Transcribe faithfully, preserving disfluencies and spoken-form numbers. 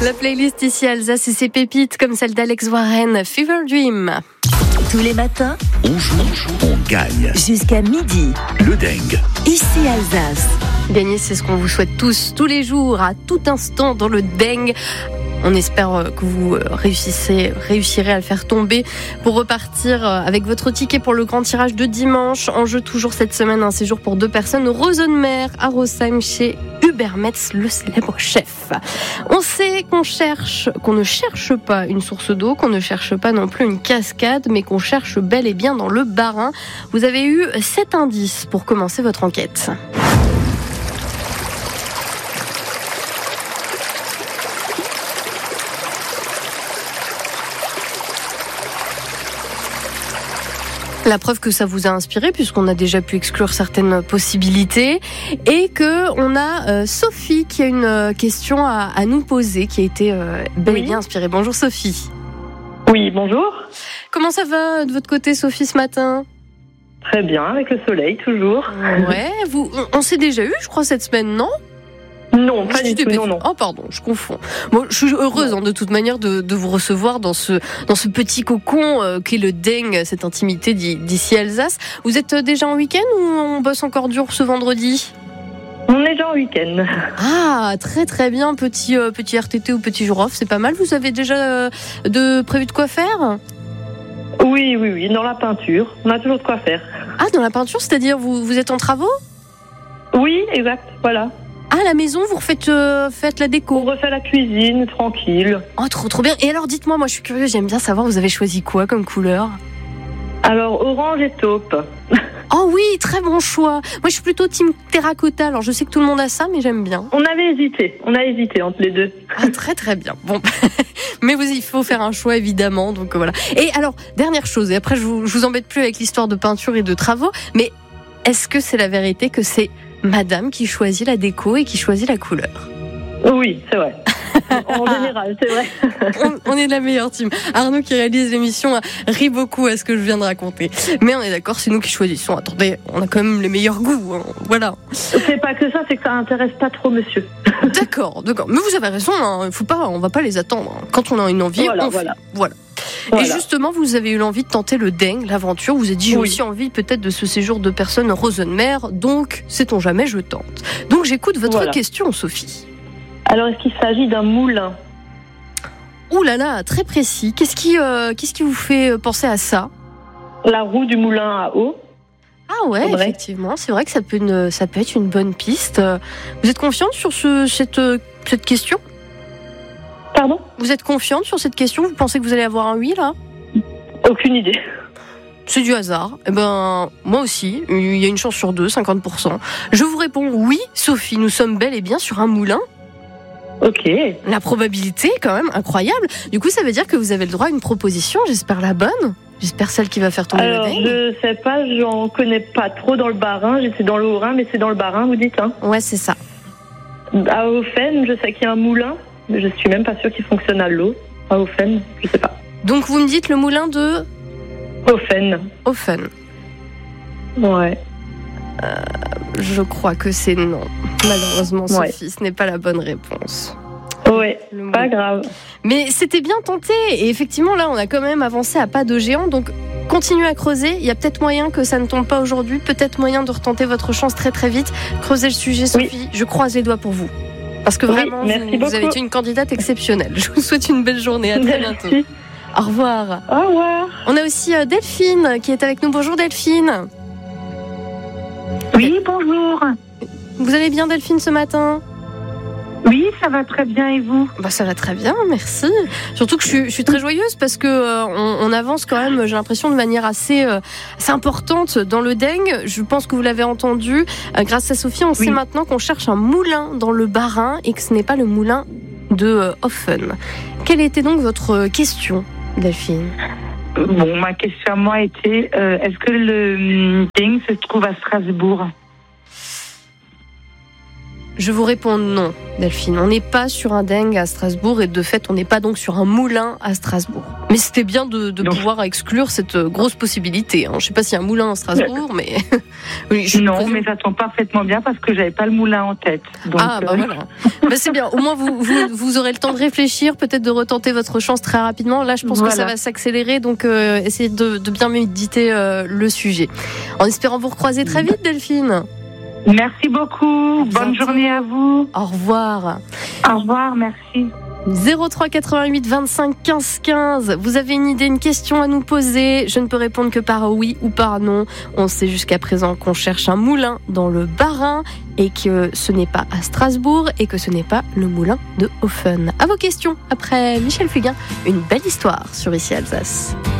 La playlist ici à Alsace et ses pépites comme celle d'Alex Warren, Fever Dream. Tous les matins, On joue, on joue, on gagne. jusqu'à midi, Le dingue. ici Alsace. Gagner, c'est ce qu'on vous souhaite tous, tous les jours, à tout instant dans le dingue. On espère que vous réussissez, réussirez à le faire tomber pour repartir avec votre ticket pour le grand tirage de dimanche. En jeu toujours cette semaine, un séjour pour deux personnes au Rosenmer à Rosheim chez Hubert Metz, le célèbre chef. On sait qu'on cherche, qu'on ne cherche pas une source d'eau, qu'on ne cherche pas non plus une cascade, mais qu'on cherche bel et bien dans le Bas-Rhin. Vous avez eu sept indices pour commencer votre enquête. La preuve que ça vous a inspiré, puisqu'on a déjà pu exclure certaines possibilités, et que on a euh, Sophie qui a une euh, question à, à nous poser, qui a été euh, bel et Oui. bien inspirée. Bonjour Sophie. Oui, bonjour. Comment ça va de votre côté, Sophie, ce matin ? Très bien, avec le soleil, toujours. Ouais, vous, on, on s'est déjà eu, je crois, cette semaine, non ? Non, pas Je du dis tout, des non, non. bêtises. Oh pardon, je confonds. Bon, je suis heureuse hein, de toute manière de, de vous recevoir dans ce dans ce petit cocon euh, qu'est le dingue, cette intimité d'i- d'ici Alsace. Vous êtes euh, déjà en week-end ou on bosse encore dur ce vendredi ? On est déjà en week-end. Ah, très très bien, petit euh, petit R T T ou petit jour off, c'est pas mal. Vous avez déjà euh, de prévu de quoi faire ? Oui, oui, oui, dans la peinture. On a toujours de quoi faire. Ah, dans la peinture, c'est-à-dire vous vous êtes en travaux ? Oui, exact, voilà. Ah, à la maison, vous refaites euh, faites la On déco. refait la cuisine, tranquille. Oh, trop trop bien. Et alors, dites-moi, moi je suis curieuse, j'aime bien savoir, vous avez choisi quoi comme couleur ? Alors, orange et taupe. Oh oui, très bon choix. Moi, je suis plutôt team terracotta. Alors, je sais que tout le monde a ça, mais j'aime bien. On avait hésité, on a hésité entre les deux. Ah, très très bien. Bon, mais vous, il faut faire un choix évidemment. Donc euh, voilà. Et alors, dernière chose. Et après, je vous, je vous embête plus avec l'histoire de peinture et de travaux. Mais est-ce que c'est la vérité que c'est Madame qui choisit la déco et qui choisit la couleur ? Oui, c'est vrai. En général, c'est vrai. on, on est de la meilleure team. Arnaud qui réalise l'émission rit beaucoup à ce que je viens de raconter. Mais on est d'accord, c'est nous qui choisissons. Attendez, on a quand même les meilleurs goûts. Hein. Voilà. C'est pas que ça, c'est que ça intéresse pas trop monsieur. D'accord, d'accord. Mais vous avez raison, hein. Il faut pas, on va pas les attendre. hein. Quand on a une envie, Voilà, on voilà. fait. Voilà. Voilà. Et justement, vous avez eu l'envie de tenter le dingue, l'aventure. Vous avez dit, j'ai Oui. aussi envie peut-être de ce séjour de personnes Rosenmer. Donc, sait-on jamais, je tente. Donc, j'écoute votre Voilà. question, Sophie. Alors, est-ce qu'il s'agit d'un moulin ? Ouh là là, très précis. Qu'est-ce qui, euh, qu'est-ce qui vous fait penser à ça ? La roue du moulin à eau ? Ah ouais, Audrey. effectivement, c'est vrai que ça peut, une, ça peut être une bonne piste. Vous êtes confiante sur ce, cette, euh, cette question ? Pardon ? Vous êtes confiante sur cette question ? Vous pensez que vous allez avoir un oui, là ? Aucune idée. C'est du hasard. Eh ben, moi aussi, il y a une chance sur deux, cinquante pour cent. Je vous réponds oui, Sophie, nous sommes bel et bien sur un moulin. Ok. La probabilité est quand même incroyable. Du coup, ça veut dire que vous avez le droit à une proposition, j'espère la bonne. J'espère celle qui va faire tomber Alors, le dingue. je sais pas, j'en connais pas trop dans le Bas-Rhin. C'est dans le Haut-Rhin, mais c'est dans le Bas-Rhin, vous dites, hein. Ouais, c'est ça. À Ofen, je sais qu'il y a un moulin, mais je suis même pas sûre qu'il fonctionne à l'eau. À Ofen, je sais pas. Donc, vous me dites le moulin de Ofen, Ofen. ouais. Je crois que c'est non. Malheureusement, Ouais. Sophie, ce n'est pas la bonne réponse. Ouais, Le pas moulin. grave. Mais c'était bien tenté. Et effectivement, là, on a quand même avancé à pas de géant. Donc, continuez à creuser. Il y a peut-être moyen que ça ne tombe pas aujourd'hui. Peut-être moyen de retenter votre chance très très vite. Creusez le sujet, Sophie. Je croise les doigts pour vous. Parce que Oui, vraiment, merci vous, vous beaucoup. avez été une candidate exceptionnelle. Je vous souhaite une belle journée. À très bientôt. Merci. Au revoir. Au revoir. On a aussi euh, Delphine qui est avec nous. Bonjour Delphine. Oui, bonjour. Vous allez bien Delphine ce matin ? Oui, ça va très bien et vous ? Bah ça va très bien, merci. Surtout que je suis, je suis très joyeuse parce que euh, on, on avance quand même, j'ai l'impression, de manière assez, euh, assez importante dans le dingue. Je pense que vous l'avez entendu. Euh, grâce à Sophie, on Oui. sait maintenant qu'on cherche un moulin dans le Bas-Rhin et que ce n'est pas le moulin de euh, Ofen. Quelle était donc votre question, Delphine ? Bon, ma question à moi était, euh, est-ce que le hum, Ding se trouve à Strasbourg ? Je vous réponds non, Delphine. On n'est pas sur un dingue à Strasbourg et de fait, on n'est pas donc sur un moulin à Strasbourg. Mais c'était bien de, de pouvoir exclure cette grosse possibilité. Hein. Je ne sais pas s'il y a un moulin à Strasbourg, mais... oui, je non, présume... mais ça tombe parfaitement bien parce que j'avais pas le moulin en tête. Donc, ah, bah euh... voilà. bah, c'est bien. Au moins, vous, vous, vous aurez le temps de réfléchir, peut-être de retenter votre chance très rapidement. Là, je pense voilà. que ça va s'accélérer, donc euh, essayez de, de bien méditer euh, le sujet. En espérant vous recroiser très vite, Delphine. Merci beaucoup. Bonne journée à vous. Au revoir. Au revoir, merci. zéro trois quatre-vingt-huit vingt-cinq quinze quinze. Vous avez une idée, une question à nous poser? Je ne peux répondre que par oui ou par non. On sait jusqu'à présent qu'on cherche un moulin dans le Bas-Rhin et que ce n'est pas à Strasbourg et que ce n'est pas le moulin de Hoffen. À vos questions après Michel Fugain. Une belle histoire sur Ici Alsace.